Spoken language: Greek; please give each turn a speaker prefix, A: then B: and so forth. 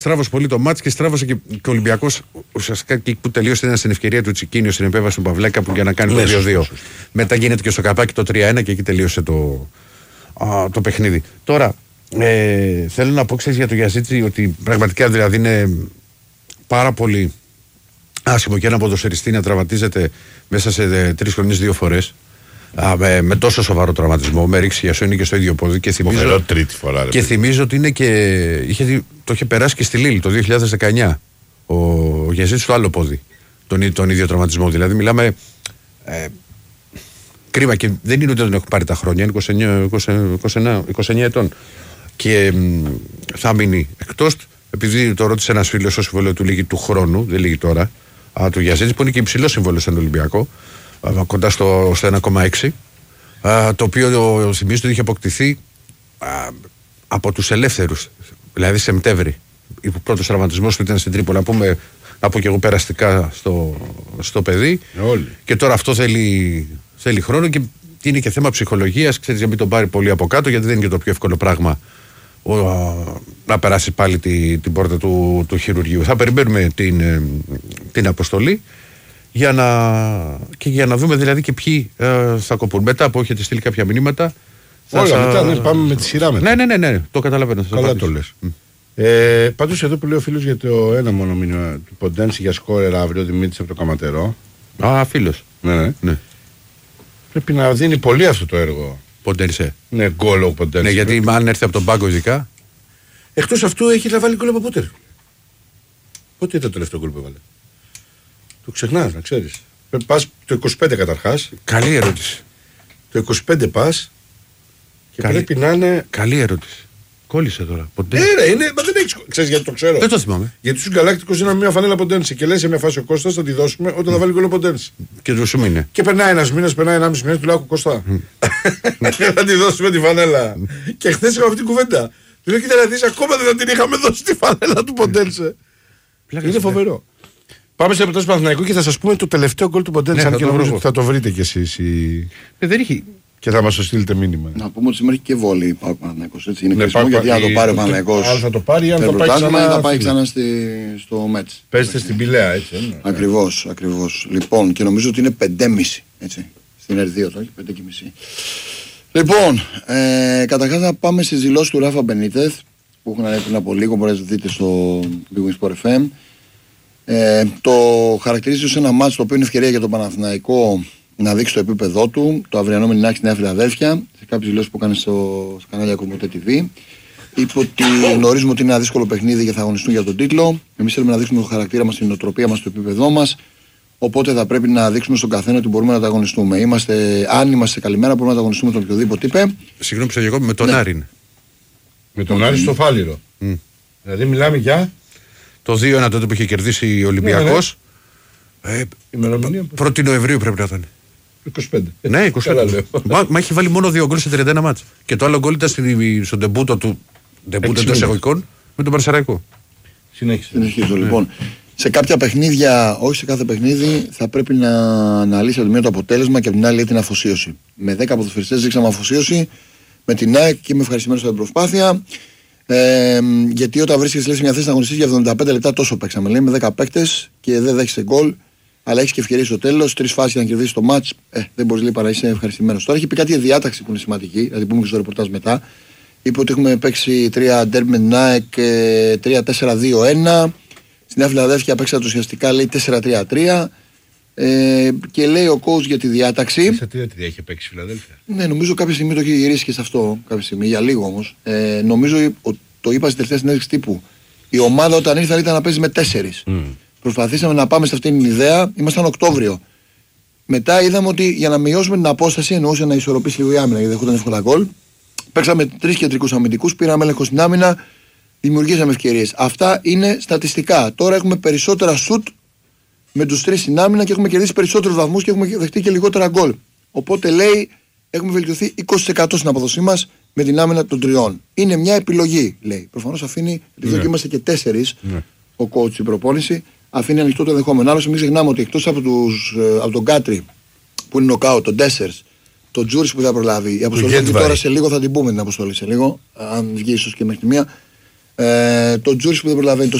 A: Στράβωσε πολύ το μάτς και στράβωσε και ο Ολυμπιακός ουσιαστικά και που τελείωσε ήταν στην ευκαιρία του Τσικίνιο στην επέμβαση του Παυλέκα που για να κάνει το 2-2. Μετά γίνεται και στο καπάκι το 3-1 και εκεί τελείωσε το παιχνίδι. Τώρα, θέλω να πω για το Γιαζίτζι ότι πραγματικά δηλαδή είναι πάρα πολύ άσχημο και ένα ποδοσφαιριστή να τραυματίζεται μέσα σε 3 χρονιές 2 φορές. Με τόσο σοβαρό τραυματισμό, με ρίξει γιασόνι και στο ίδιο πόδι. Και θυμίζω,
B: τρίτη φορά,
A: και θυμίζω ότι είναι και. Το είχε περάσει και στη Λίλ το 2019. Ο Γιαζίτζι στο άλλο πόδι. Τον ίδιο τραυματισμό. Δηλαδή μιλάμε. Κρίμα και δεν είναι ότι δεν έχουν πάρει τα χρόνια. Είναι 29 ετών. Και θα μείνει εκτός. Επειδή το ρώτησε ένας φίλος, ο συμβόλαιο του λύγει του χρόνου, δεν λύγει τώρα. Του Γιαζίτζι που είναι και υψηλό συμβόλαιο στον Ολυμπιακό. Κοντά στο 1,6, το οποίο θυμίζω ότι είχε αποκτηθεί από τους ελεύθερους, δηλαδή Σεπτέμβρη. Ο πρώτος τραυματισμός που ήταν στην Τρίπολη, να πω και εγώ περαστικά στο παιδί. Και τώρα αυτό θέλει χρόνο και είναι και θέμα ψυχολογίας. Ξέρεις, για μην τον πάρει πολύ από κάτω, γιατί δεν είναι και το πιο εύκολο πράγμα να περάσει πάλι την πόρτα του χειρουργείου. Θα περιμένουμε την αποστολή. Για να δούμε δηλαδή και ποιοι θα κοπούν. Μετά που έχετε στείλει κάποια μηνύματα.
B: Μετά πάμε με τη σειρά μετά.
A: Ναι, το καταλαβαίνω.
B: Καλά το λες. Πάντως εδώ που λέει ο φίλος για το ένα μόνο μήνυμα του Ποντένση για σκόρερ αύριο, Δημήτρης από το Καματερό.
A: Φίλος.
B: Ναι. Πρέπει να δίνει πολύ αυτό το έργο.
A: Ποντένσε.
B: Ναι, γκολ ο Ποντένσε.
A: Ναι, γιατί αν έρθει από τον πάγκο ειδικά.
B: Εκτός αυτού έχει να βάλει γκολ από πότε. Πότε ήταν το τελευταίο γκολ που έβαλε. Το ξεχνάς, να ξέρεις. Πας το 25 καταρχάς.
A: Καλή ερώτηση.
B: Το 25 πας και πρέπει να είναι.
A: Καλή ερώτηση. Κόλλησε τώρα.
B: Είναι, μα δεν έχεις. Ξέρεις γιατί το ξέρω.
A: Δεν το θυμάμαι.
B: Γιατί στους Γκαλάκτικους είναι μια φανέλα Ποντένση και λέει σε μια φάση ο Κώστας θα τη δώσουμε όταν θα βάλει γκολ ο Ποντένση.
A: Και του σου μείνε.
B: Και περνάει ένας μήνας, περνάει 1,5 μήνα του λέω Κώστα. Θα τη δώσουμε τη φανέλα. Και χθες είχαμε αυτή την κουβέντα. Του λέω κοίτα να δεις, ακόμα δεν θα την είχαμε δώσει τη φανέλα του Ποντένσε. Είναι φοβερό. Πάμε σε επιτός Παναθηναϊκού και θα σας πούμε το τελευταίο γκολ του Ποντένσε. Αν και νομίζω ότι θα το βρείτε κι εσείς.
A: Δεν είχε.
B: Και θα μας το στείλετε μήνυμα.
C: Να πούμε ότι σήμερα έχει και βόλεϊ ο Παναθηναϊκός. Είναι κρίσιμο γιατί αν το πάρει ο Παναθηναϊκός.
B: Αν θα το πάρει ή αν θα
C: πάει ξανά στο μάτς.
B: Παίζετε στην Πηλαία, έτσι.
C: Ακριβώς. Λοιπόν, και νομίζω ότι είναι 5,5 έτσι. Στην R2 το έχει 5,5. Λοιπόν, καταρχάς να πάμε στις δηλώσεις του Ράφα Μπενίτεθ που έχουν ανέβει πριν από λίγο. Μπορείτε να δείτε στο Big Wings Sport FM. Το χαρακτηρίζει ως ένα μάτς το οποίο είναι ευκαιρία για τον Παναθηναϊκό να δείξει το επίπεδό του. Το αυριανό Μινάκι στη Νέα Φιλαδέλφια, σε κάποιες δηλώσεις που έκανε στο κανάλι Ακρομοτέ TV. Είπε ότι γνωρίζουμε ότι είναι ένα δύσκολο παιχνίδι και θα αγωνιστούν για τον τίτλο. Εμείς θέλουμε να δείξουμε το χαρακτήρα μας, την νοοτροπία μας, το επίπεδό μας. Οπότε θα πρέπει να δείξουμε στον καθένα ότι μπορούμε να τα αγωνιστούμε. Αν είμαστε καλημέρα, μπορούμε να τα αγωνιστούμε τον οποιοδήποτε είπε.
A: Συγγνώμη, ψαγωγό με τον Άρην.
B: Με τον Άρη στο Φάληρο. Δηλαδή μιλάμε για.
A: Το 2-1 τότε που είχε κερδίσει ο Ολυμπιακός. 1η Νοεμβρίου πρέπει να ήταν.
B: 25.
A: Ναι, 25. Μα έχει βάλει μόνο 2 γκολ σε 31 μάτς. Και το άλλο γκολ ήταν στον ντεμπούτο του. Ντεμπούτο εντός εισαγωγικών με τον Πανσεραϊκό.
C: Συνεχίζω λοιπόν. Σε κάποια παιχνίδια, όχι σε κάθε παιχνίδι, θα πρέπει να αναλύσει από τη μία το αποτέλεσμα και από την άλλη την αφοσίωση. Με 10 ποδοσφαιριστές δείξαμε αφοσίωση. Με την ΑΕΚ και είμαι ευχαριστημένος για την προσπάθεια. Γιατί όταν βρίσκεσαι σε μια θέση να αγωνιστείς για 75 λεπτά τόσο παίξαμε. Λέει με 10 παίκτες και δεν δέχεσαι γκολ, αλλά έχεις και ευκαιρίες στο τέλος. 3 φάσεις για να κερδίσεις το μάτς. Δεν μπορείς λέει παρά είσαι ευχαριστημένος. Τώρα έχει πει κάτι για διάταξη που είναι σημαντική, δηλαδή πούμε και στο ρεπορτάζ μετά. Είπε ότι έχουμε παίξει 3 ντέρμπι με την ΑΕΚ, 3-4-2-1. Στην Νέα Φιλαδέλφια παίξατε ουσιαστικά λέει 4-3-3. Και λέει ο coach για τη διάταξη.
B: 4-3-3 είχε παίξει η Φιλαδέλφια.
C: Ναι, νομίζω κάποια στιγμή το έχει γυρίσει και σε αυτό. Κάποια στιγμή, για λίγο όμως. Νομίζω το είπα στην τελευταία συνέντευξη τύπου. Η ομάδα όταν ήρθε ήταν να παίζει με 4. Προσπαθήσαμε να πάμε σε αυτήν την ιδέα. Ήμασταν Οκτώβριο. Μετά είδαμε ότι για να μειώσουμε την απόσταση εννοούσε να ισορροπήσει λίγο η άμυνα γιατί δεν έχονταν εύκολα γκολ. Παίξαμε 3 κεντρικούς αμυντικούς, πήραμε έλεγχο στην άμυνα, δημιουργήσαμε ευκαιρίες. Αυτά είναι στατιστικά. Τώρα έχουμε περισσότερα σουτ με τους 3 στην άμυνα και έχουμε κερδίσει περισσότερους βαθμούς και έχουμε δεχτεί και λιγότερα γκολ. Οπότε λέει έχουμε βελτιωθεί 20% στην αποδοσή μας με την άμυνα των 3. Είναι μια επιλογή, λέει. Προφανώς αφήνει, επειδή και είμαστε και 4 ο coach στην προπόνηση, αφήνει ανοιχτό το ενδεχόμενο. Άλλωστε, μην ξεχνάμε ότι εκτός από τον Κάτρι που είναι νοκάου, τον Ντέσσερς, τον Τζούρις που θα προλάβει, η αποστολή τώρα σε λίγο θα την πούμε την αποστολή σε λίγο, αν βγει ίσως και μέχρι τη μία. Το Τζούρις που δεν προλαβαίνει, το